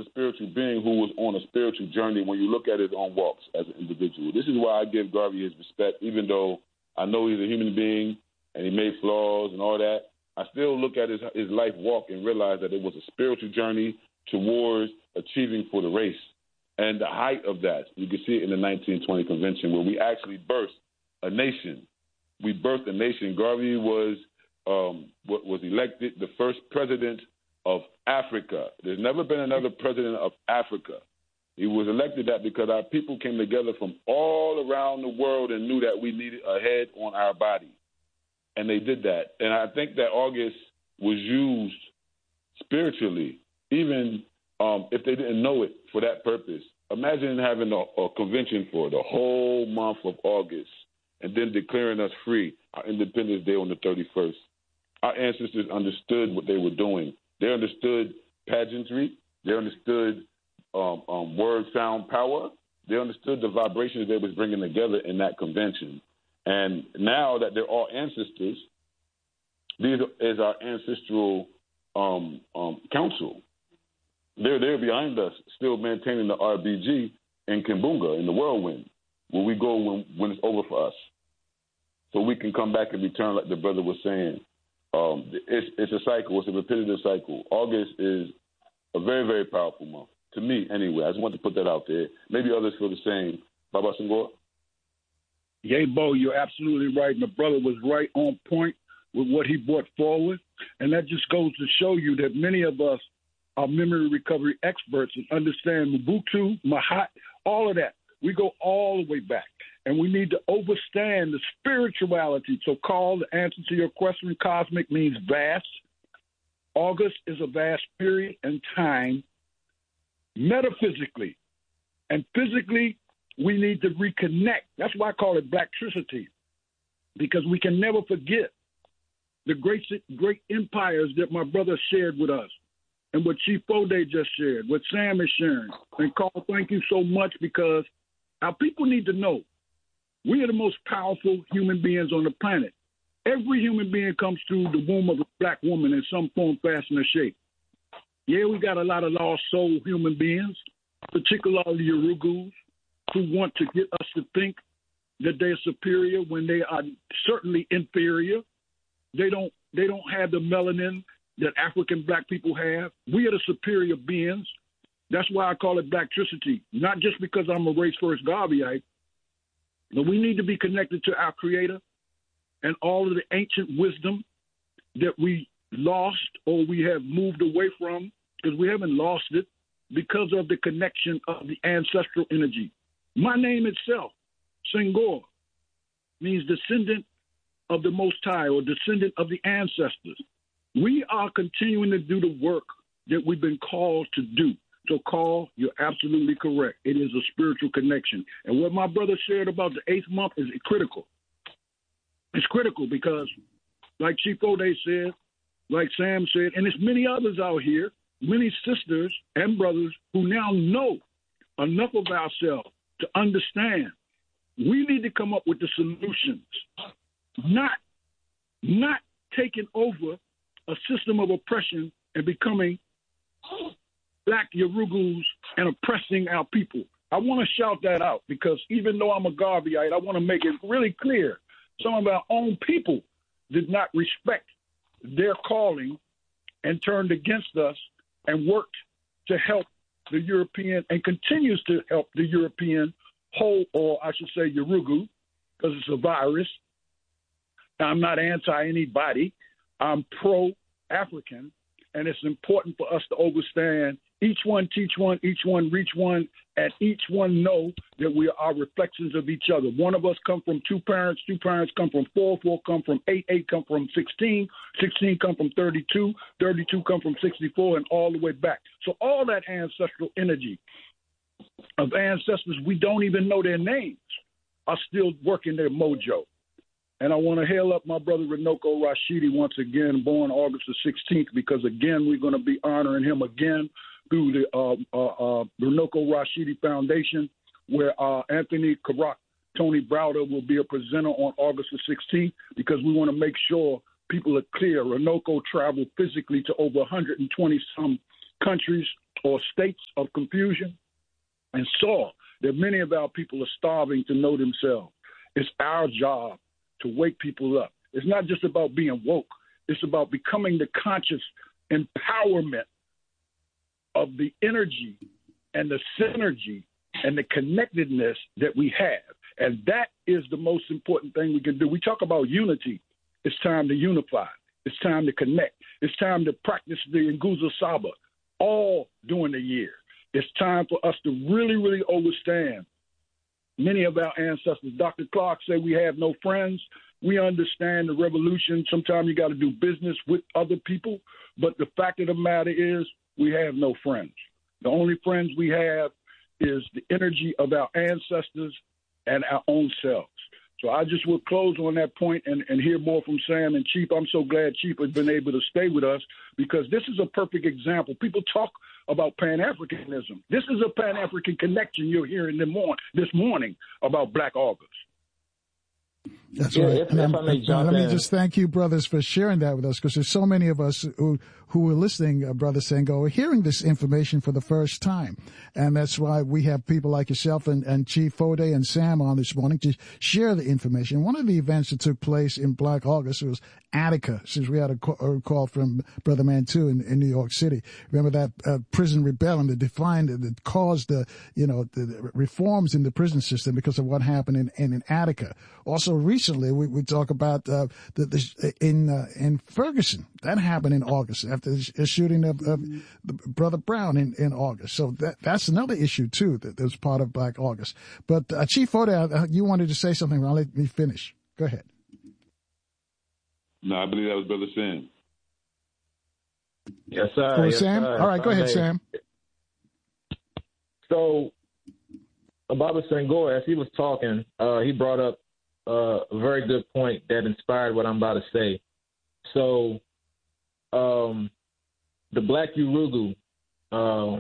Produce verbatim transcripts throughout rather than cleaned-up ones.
spiritual being who was on a spiritual journey when you look at his own walks as an individual. This is why I give Garvey his respect, even though I know he's a human being and he made flaws and all that. I still look at his, his life walk and realize that it was a spiritual journey towards achieving for the race. And the height of that, you can see it in the nineteen twenty convention where we actually birthed a nation. We birthed a nation. Garvey was um, was elected the first president of Africa. There's never been another president of Africa. He was elected that because our people came together from all around the world and knew that we needed a head on our body. And they did that. And I think that August was used spiritually, even um, if they didn't know it, for that purpose. Imagine having a, a convention for the whole month of August and then declaring us free, our Independence Day on the thirty-first. Our ancestors understood what they were doing. They understood pageantry. They understood um, um, word, sound, power. They understood the vibrations they was bringing together in that convention. And now that they're all ancestors, these is our ancestral um, um, council. They're there behind us, still maintaining the R B G in Kimbunga, in the whirlwind, where we go when, when it's over for us. So we can come back and return, like the brother was saying. Um, it's, it's a cycle. It's a repetitive cycle. August is a very, very powerful month, to me anyway. I just want to put that out there. Maybe others feel the same. Baba Senghor? Yay, Bo, you're absolutely right. My brother was right on point with what he brought forward. And that just goes to show you that many of us are memory recovery experts and understand Mobutu, Mahat, all of that. We go all the way back. And we need to understand the spirituality. So, Carl, the answer to your question, cosmic means vast. August is a vast period and time, metaphysically. And physically, we need to reconnect. That's why I call it blacktricity, because we can never forget the great, great empires that my brother shared with us and what Chief Fode just shared, what Sam is sharing. And Carl, thank you so much, because our people need to know we are the most powerful human beings on the planet. Every human being comes through the womb of a black woman in some form, fashion, or shape. Yeah, we got a lot of lost soul human beings, particularly Yurugus, who want to get us to think that they're superior when they are certainly inferior. They don't they don't have the melanin that African black people have. We are the superior beings. That's why I call it blacktricity, not just because I'm a race-first Garveyite, but we need to be connected to our Creator and all of the ancient wisdom that we lost or we have moved away from, because we haven't lost it, because of the connection of the ancestral energy. My name itself, Senghor, means descendant of the Most High or descendant of the ancestors. We are continuing to do the work that we've been called to do. So, Carl, you're absolutely correct. It is a spiritual connection. And what my brother shared about the eighth month is critical. It's critical because, like Chief Fode said, like Sam said, and there's many others out here, many sisters and brothers who now know enough of ourselves to understand we need to come up with the solutions, not, not taking over a system of oppression and becoming black Yurugus and oppressing our people. I want to shout that out because even though I'm a Garveyite, I want to make it really clear. Some of our own people did not respect their calling and turned against us and worked to help the European and continues to help the European whole, or I should say Yurugu, because it's a virus. I'm not anti anybody. I'm pro-African, and it's important for us to understand each one teach one, each one reach one, and each one know that we are reflections of each other. One of us come from two parents, two parents come from four, four come from eight, eight come from sixteen, sixteen come from thirty-two, thirty-two come from sixty-four, and all the way back. So all that ancestral energy of ancestors we don't even know their names are still working their mojo. And I want to hail up my brother Runoko Rashidi once again, born August the sixteenth, because, again, we're going to be honoring him again through the uh, uh, uh, Runoko Rashidi Foundation, where uh, Anthony Karak, Tony Browder will be a presenter on August the sixteenth, because we want to make sure people are clear. Runoko traveled physically to over one hundred twenty some countries or states of confusion and saw that many of our people are starving to know themselves. It's our job to wake people up. It's not just about being woke. It's about becoming the conscious empowerment of the energy and the synergy and the connectedness that we have. And that is the most important thing we can do. We talk about unity. It's time to unify. It's time to connect. It's time to practice the Nguzo Saba all during the year. It's time for us to really, really understand many of our ancestors. Doctor Clark said we have no friends. We understand the revolution. Sometimes you got to do business with other people. But the fact of the matter is we have no friends. The only friends we have is the energy of our ancestors and our own selves. So I just will close on that point and, and hear more from Sam and Chief. I'm so glad Chief has been able to stay with us because this is a perfect example. People talk about Pan-Africanism. This is a Pan-African connection you're hearing this morning about Black August. That's yeah, right. If, and if I may jump let me in. just thank you, brothers, for sharing that with us, because there's so many of us who who were listening, uh, Brother Senghor, are hearing this information for the first time. And that's why we have people like yourself and, and Chief Fode and Sam on this morning to share the information. One of the events that took place in Black August was Attica, since we had a call, a call from Brother Mantu in, in New York City. Remember that uh, prison rebellion that defined, that caused the, you know, the reforms in the prison system because of what happened in, in, in Attica. Also recently, we, we talk about uh, the, the, in uh, in Ferguson. That happened in August after the shooting of, of Brother Brown in, in August. So that that's another issue, too, that, that was part of Black August. But uh, Chief Fode, uh, you wanted to say something. I'll let me finish. Go ahead. No, I believe that was Brother Sam. Yes, sir. Oh, yes, Sam? sir. All right, go ahead, Okay. Sam. So, Baba Senghor, as he was talking, uh, he brought up uh, a very good point that inspired what I'm about to say. So, um, the Black Urugu, uh,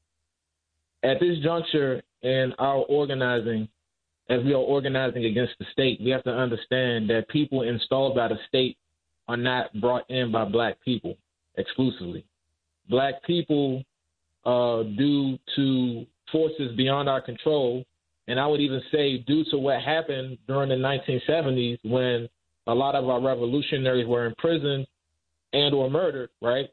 at this juncture in our organizing, as we are organizing against the state, we have to understand that people installed by the state are not brought in by Black people exclusively. Black people, uh, due to forces beyond our control, and I would even say due to what happened during the nineteen seventies when a lot of our revolutionaries were imprisoned and or murdered, right?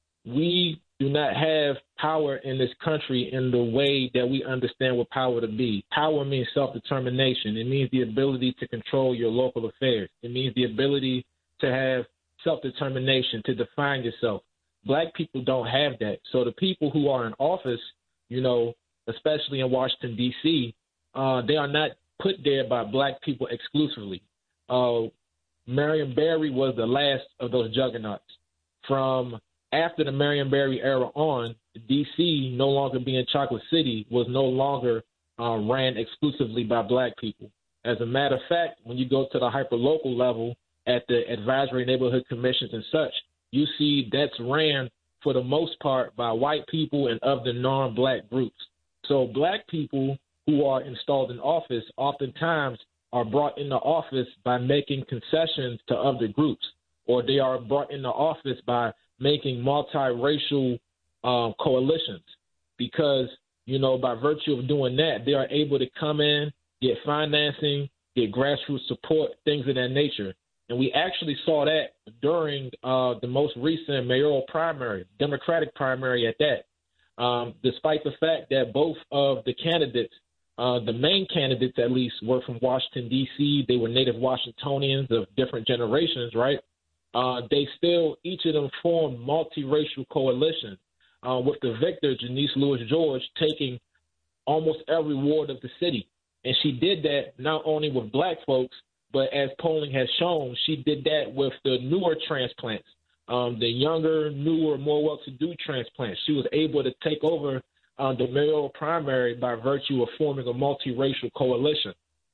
We do not have power in this country in the way that we understand what power to be. Power means self-determination. It means the ability to control your local affairs. It means the ability to have self-determination, to define yourself. Black people don't have that. So the people who are in office, you know, especially in Washington, D C, uh, they are not put there by Black people exclusively. Uh, Marion Barry was the last of those juggernauts. From after the Marion Barry era on, D C, no longer being Chocolate City, was no longer uh, ran exclusively by Black people. As a matter of fact, when you go to the hyperlocal level at the advisory neighborhood commissions and such, you see that's ran for the most part by white people and of the non-Black groups. So Black people who are installed in office oftentimes are brought into office by making concessions to other groups, or they are brought into office by making multiracial um, coalitions because, you know, by virtue of doing that, they are able to come in, get financing, get grassroots support, things of that nature. And we actually saw that during uh, the most recent mayoral primary, Democratic primary at that, um, despite the fact that both of the candidates, uh, the main candidates at least, were from Washington, D C. They were native Washingtonians of different generations, right? Uh, they still, each of them formed multiracial coalitions, uh, with the victor, Janice Lewis George, taking almost every ward of the city. And she did that not only with Black folks, but as polling has shown, she did that with the newer transplants, um, the younger, newer, more well-to-do transplants. She was able to take over uh, the mayoral primary by virtue of forming a multiracial coalition.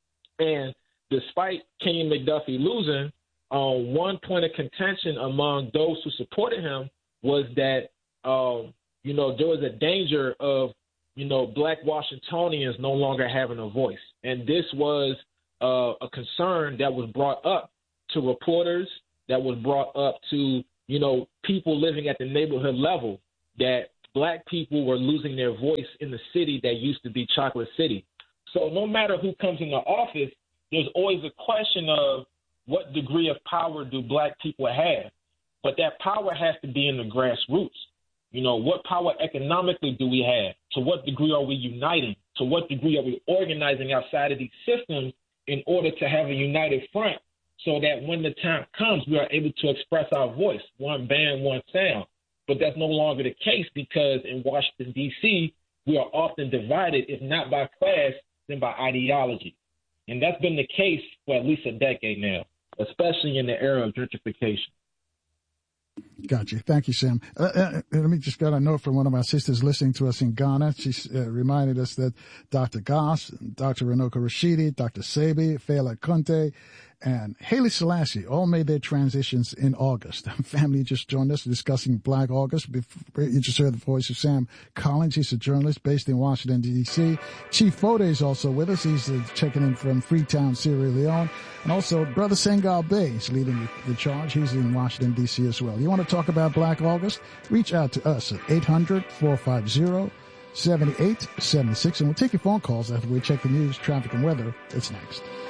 And despite Kenyon McDuffie losing, uh, one point of contention among those who supported him was that, um, you know, there was a danger of, you know, Black Washingtonians no longer having a voice. And this was Uh, a concern that was brought up to reporters, that was brought up to, you know, people living at the neighborhood level, that black people were losing their voice in the city that used to be Chocolate City. So no matter who comes into office, there's always a question of what degree of power do black people have? But that power has to be in the grassroots. You know, what power economically do we have? To what degree are we uniting? To what degree are we organizing outside of these systems in order to have a united front so that when the time comes, we are able to express our voice, one band, one sound? But that's no longer the case because in Washington, D C, we are often divided, if not by class, then by ideology. And that's been the case for at least a decade now, especially in the era of gentrification. Got you. Thank you, Sam. Uh, uh, let me just got a note from one of our sisters listening to us in Ghana. She uh, reminded us that Doctor Goss, Doctor Runoko Rashidi, Doctor Sebi, Fela Kunte, and Haile Selassie all made their transitions in August. Family just joined us discussing Black August. Before, you just heard the voice of Sam Collins. He's a journalist based in Washington, D C. Chief Fode is also with us. He's uh, checking in from Freetown, Sierra Leone. And also Brother Sengal Bey is leading the, the charge. He's in Washington, D C as well. You want to talk about Black August? Reach out to us at eight hundred, four five zero, seven eight seven six. And we'll take your phone calls after we check the news, traffic, and weather. It's next.